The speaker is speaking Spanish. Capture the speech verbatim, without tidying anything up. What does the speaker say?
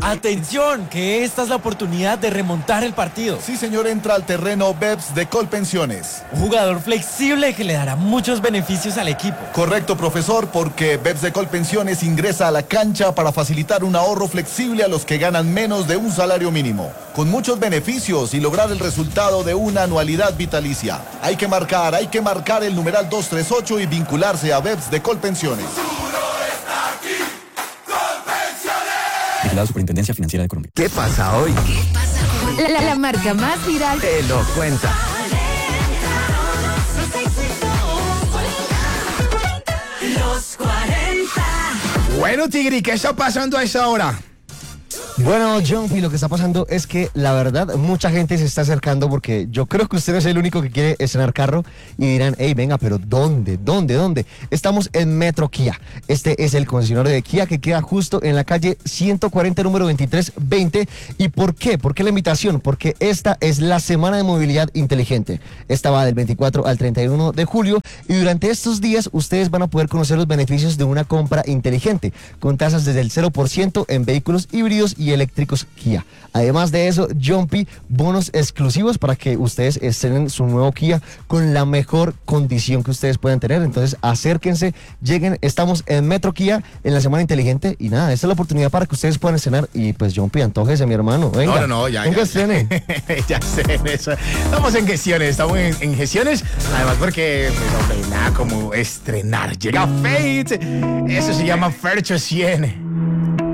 Atención, que esta es la oportunidad de remontar el partido. Sí, señor, entra al terreno Beps de Colpensiones. Un jugador flexible que le dará muchos beneficios al equipo. Correcto, profesor, porque Beps de Colpensiones ingresa a la cancha para facilitar un ahorro flexible a los que ganan menos de un salario mínimo, con muchos beneficios y lograr el resultado de una anualidad vitalicia. Hay que marcar, hay que marcar el numeral dos tres ocho y vincularse a Beps de Colpensiones. La Superintendencia Financiera de Colombia. ¿Qué pasa hoy? ¿Qué pasa hoy? La, la marca más viral te lo cuenta. Los cuarenta. Bueno, Tigri, ¿qué está pasando a esa hora? Bueno, John, y lo que está pasando es que la verdad mucha gente se está acercando porque yo creo que usted no es el único que quiere estrenar carro y dirán, hey, venga, pero ¿dónde? ¿Dónde? ¿Dónde? Estamos en Metro Kia. Este es el concesionario de Kia que queda justo en la calle ciento cuarenta, número veintitrés veinte. ¿Y por qué? ¿Por qué la invitación? Porque esta es la Semana de Movilidad Inteligente. Esta va del veinticuatro al treinta y uno de julio y durante estos días ustedes van a poder conocer los beneficios de una compra inteligente con tasas desde el cero por ciento en vehículos híbridos y eléctricos Kia. Además de eso, Jumpy, bonos exclusivos para que ustedes estrenen su nuevo Kia con la mejor condición que ustedes pueden tener. Entonces, acérquense, lleguen, estamos en Metro Kia en la Semana Inteligente y nada, esta es la oportunidad para que ustedes puedan estrenar y pues Jumpy, antójese, mi hermano. Venga, no, no, no, ya, venga, ya, estrene. Ya sé, eso. Estamos en gestiones, estamos en, en gestiones, además porque, pues, hombre, nada como estrenar. Llega Fate, eso se llama Fercho cien.